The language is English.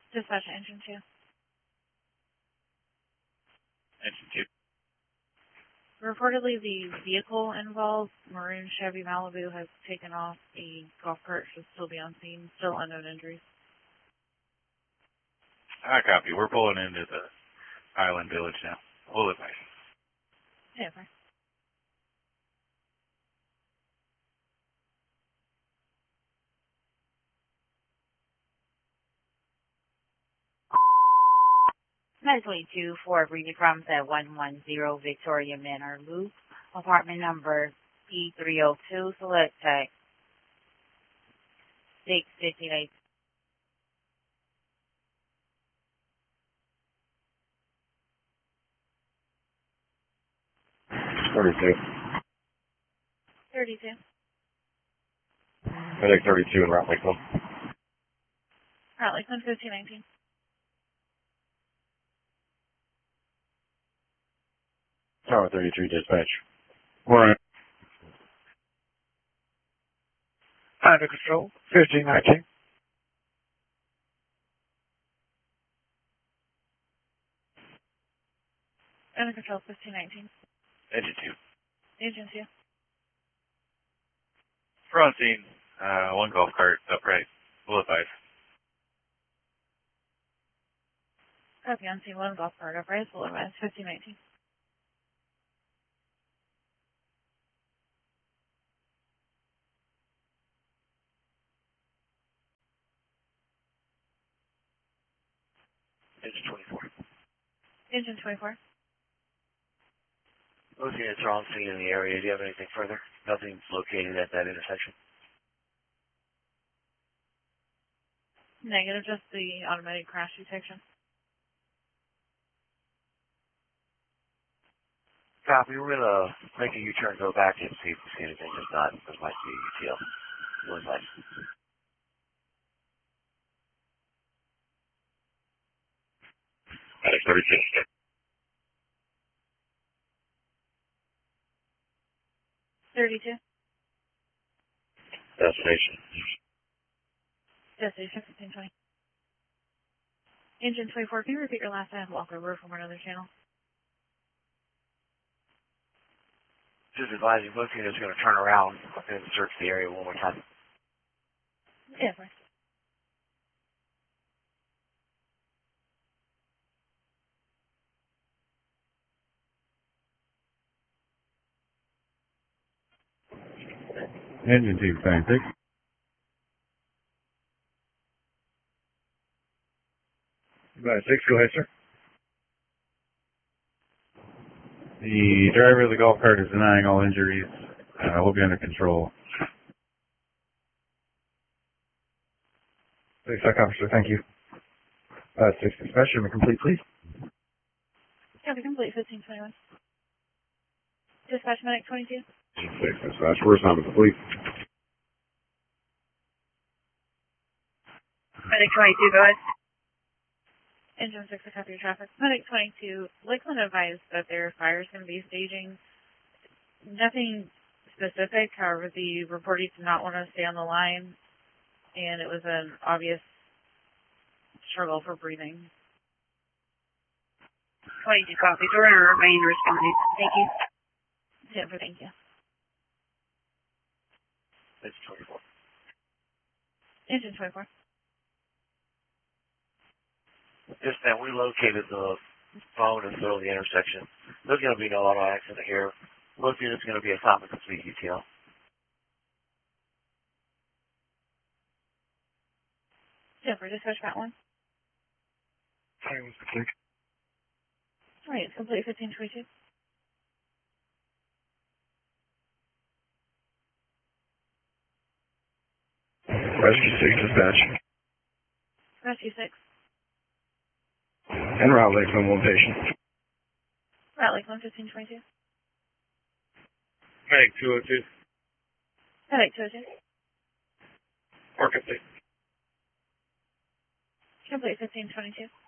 Dispatch engine 2. Engine 2. Reportedly, the vehicle involved, maroon Chevy Malibu, has taken off. A golf cart should still be on scene. Still unknown injuries. I copy. We're pulling into the Island Village now. We'll advise. Yeah, fine. Medically 2 for Breedy Proms at 110 Victoria Manor Loop, apartment number P302, select type 658. $32. 32. FedEx 32 in Route Lakeland. Route Lakeland 1519. Tower 33 dispatch. We're in. Under control, 1519. Under control 1519. Engine 2. Engine 2. We're on scene. One golf cart upright. We'll advise. Copy on scene 1 golf cart upright. Full advance 1519. Engine 24. Engine 24. Those units are on scene in the area. Do you have anything further? Nothing's located at that intersection. Negative, just the automatic crash detection. Copy. We're gonna make a U-turn, go back and see if we see anything. If not, there might be a UTL. Really nice. FedEx 36. Destination. Destination 1520. Engine 24, can you repeat your last time? Walk over from another channel. Just advising both units are going to turn around and search the area one more time. Yeah, fine. Engine 2, sign 6. About 6, go ahead, sir. The driver of the golf cart is denying all injuries. We'll be under control. 6, officer, thank you. 6, dispatch, should be complete, please. Copy complete 1521. Dispatch medic 22. 6, dispatch, we're assigned complete. Medic 22, go ahead. Engine 6, a copy of traffic. Medic 22, Lakeland advised that their fire is going to be staging. Nothing specific, however, the reportee did not want to stay on the line, and it was an obvious struggle for breathing. 22 copies. We're going to remain responding. Thank you. Thank you. Engine 24. Engine 24. Just that we located the phone in the middle of the intersection. There's going to be no auto accident here. Both units are going to be assigned to complete UTL. Jennifer, dispatch that one. Time was complete. All right, it's complete 1522. Rescue 6, dispatch. Rescue 6. En route, Lakeland, one patient. Route Lakeland 1522. Medic 202. Medic 202. Or complete. Complete 1522.